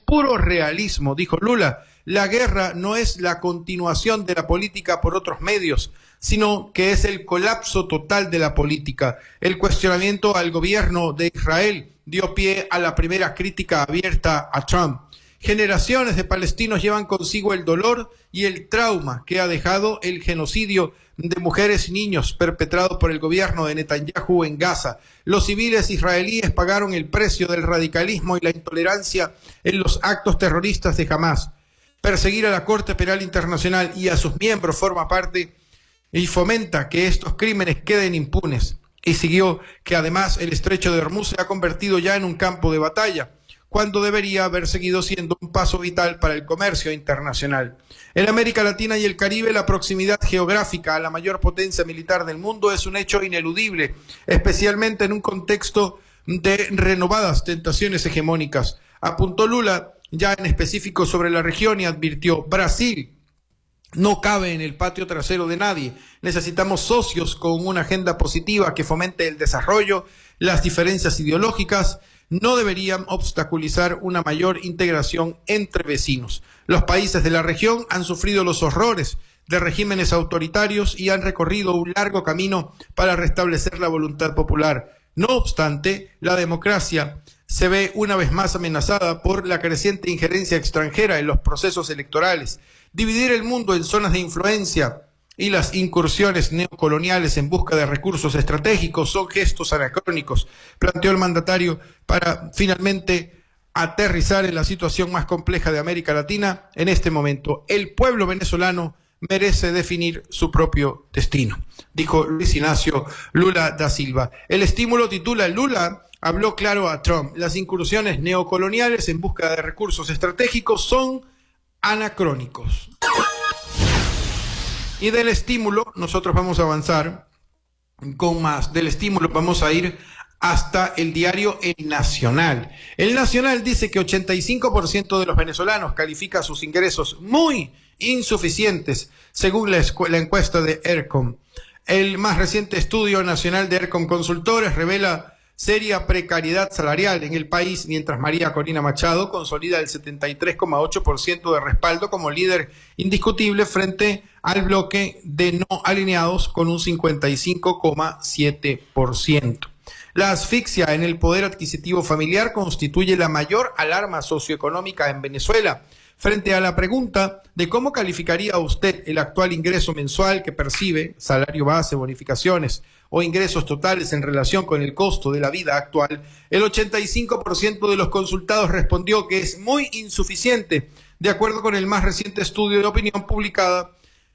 puro realismo, dijo Lula. La guerra no es la continuación de la política por otros medios, sino que es el colapso total de la política. El cuestionamiento al gobierno de Israel dio pie a la primera crítica abierta a Trump. Generaciones de palestinos llevan consigo el dolor y el trauma que ha dejado el genocidio de mujeres y niños perpetrado por el gobierno de Netanyahu en Gaza. Los civiles israelíes pagaron el precio del radicalismo y la intolerancia en los actos terroristas de Hamás. Perseguir a la Corte Penal Internacional y a sus miembros forma parte y fomenta que estos crímenes queden impunes. Y siguió que además el estrecho de Hormuz se ha convertido ya en un campo de batalla, cuando debería haber seguido siendo un paso vital para el comercio internacional. En América Latina y el Caribe, la proximidad geográfica a la mayor potencia militar del mundo es un hecho ineludible, especialmente en un contexto de renovadas tentaciones hegemónicas. Apuntó Lula ya en específico sobre la región y advirtió: Brasil no cabe en el patio trasero de nadie. Necesitamos socios con una agenda positiva que fomente el desarrollo. Las diferencias ideológicas no deberían obstaculizar una mayor integración entre vecinos. Los países de la región han sufrido los horrores de regímenes autoritarios y han recorrido un largo camino para restablecer la voluntad popular. No obstante, la democracia se ve una vez más amenazada por la creciente injerencia extranjera en los procesos electorales. Dividir el mundo en zonas de influencia y las incursiones neocoloniales en busca de recursos estratégicos son gestos anacrónicos, planteó el mandatario para finalmente aterrizar en la situación más compleja de América Latina en este momento. El pueblo venezolano merece definir su propio destino, dijo Luis Ignacio Lula da Silva. El estímulo titula: Lula habló claro a Trump. Las incursiones neocoloniales en busca de recursos estratégicos son anacrónicos. Y del estímulo nosotros vamos a avanzar con más. Del estímulo vamos a ir hasta el diario El Nacional. El Nacional dice que 85% de los venezolanos califica sus ingresos muy insuficientes, según la encuesta de ERCOM. El más reciente estudio nacional de ERCOM Consultores revela seria precariedad salarial en el país, mientras María Corina Machado consolida el 73,8% de respaldo como líder indiscutible frente al bloque de no alineados con un 55,7%. La asfixia en el poder adquisitivo familiar constituye la mayor alarma socioeconómica en Venezuela. Frente a la pregunta de cómo calificaría usted el actual ingreso mensual que percibe, salario base, bonificaciones o ingresos totales en relación con el costo de la vida actual, el 85% de los consultados respondió que es muy insuficiente, de acuerdo con el más reciente estudio de opinión publicada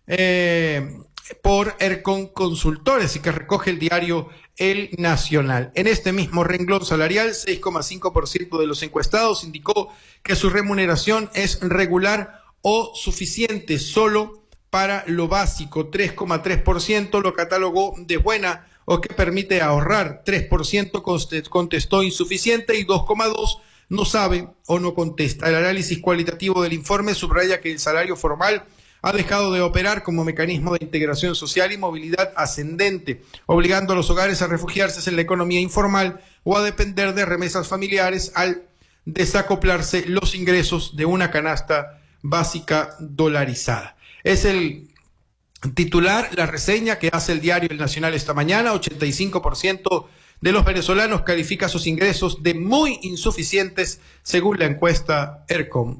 por ERCOM Consultores y que recoge el diario El Nacional. En este mismo renglón salarial, 6,5% de los encuestados indicó que su remuneración es regular o suficiente solo para lo básico. 3,3% lo catalogó de buena o que permite ahorrar. 3% contestó insuficiente y 2,2% no sabe o no contesta. El análisis cualitativo del informe subraya que el salario formal ha dejado de operar como mecanismo de integración social y movilidad ascendente, obligando a los hogares a refugiarse en la economía informal o a depender de remesas familiares al desacoplarse los ingresos de una canasta básica dolarizada. Es el titular, la reseña que hace el diario El Nacional esta mañana. 85% de los venezolanos califica sus ingresos de muy insuficientes según la encuesta ERCOM.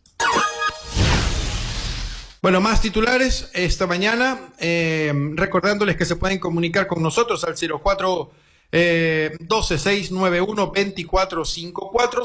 Bueno, más titulares esta mañana, recordándoles que se pueden comunicar con nosotros al 0412-691-2454,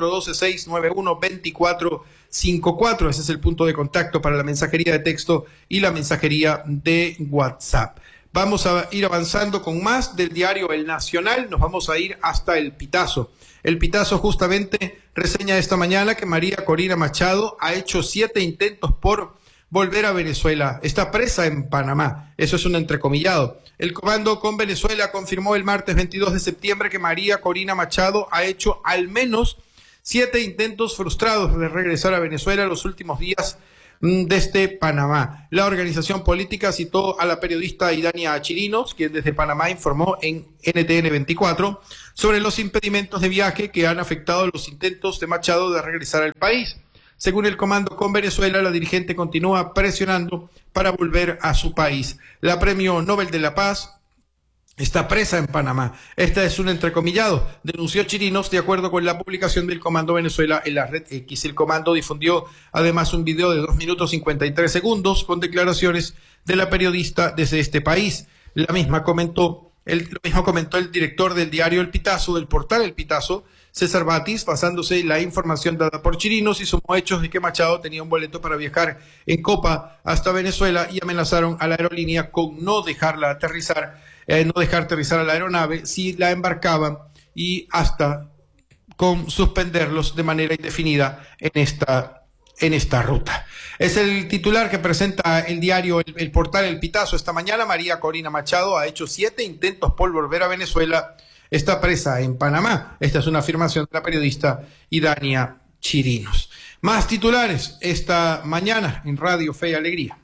0412-691-2454, ese es el punto de contacto para la mensajería de texto y la mensajería de WhatsApp. Vamos a ir avanzando con más del diario El Nacional, nos vamos a ir hasta El Pitazo. El Pitazo justamente reseña esta mañana que María Corina Machado ha hecho 7 intentos por volver a Venezuela. Está presa en Panamá. Eso es un entrecomillado. El Comando con Venezuela confirmó el martes 22 de septiembre que María Corina Machado ha hecho al menos 7 intentos frustrados de regresar a Venezuela los últimos días desde Panamá. La organización política citó a la periodista Idania Chirinos, quien desde Panamá informó en NTN 24 sobre los impedimentos de viaje que han afectado los intentos de Machado de regresar al país. Según el Comando con Venezuela, la dirigente continúa presionando para volver a su país. La Premio Nobel de la Paz está presa en Panamá. Esta es un entrecomillado, denunció Chirinos, de acuerdo con la publicación del Comando Venezuela en la red X. El Comando difundió además un video de 2 minutos 53 segundos con declaraciones de la periodista desde este país. Lo mismo comentó el director del diario El Pitazo, del portal El Pitazo, César Batis, basándose en la información dada por Chirinos, y sumó hechos de que Machado tenía un boleto para viajar en Copa hasta Venezuela y amenazaron a la aerolínea con no dejar aterrizar a la aeronave si la embarcaban, y hasta con suspenderlos de manera indefinida en esta ruta. Es el titular que presenta el diario el portal El Pitazo esta mañana. María Corina Machado ha hecho 7 intentos por volver a Venezuela. Está presa en Panamá. Esta es una afirmación de la periodista Idania Chirinos. Más titulares esta mañana en Radio Fe y Alegría.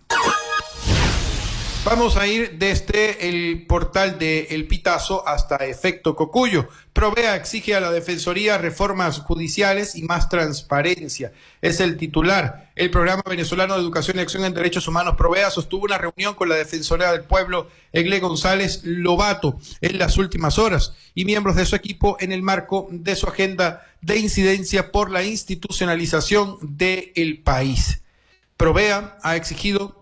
Vamos a ir desde el portal de El Pitazo hasta Efecto Cocuyo. Provea exige a la Defensoría reformas judiciales y más transparencia. Es el titular. El Programa Venezolano de Educación y Acción en Derechos Humanos, Provea, sostuvo una reunión con la Defensoría del Pueblo, Egle González Lobato, en las últimas horas, y miembros de su equipo en el marco de su agenda de incidencia por la institucionalización del país. Provea ha exigido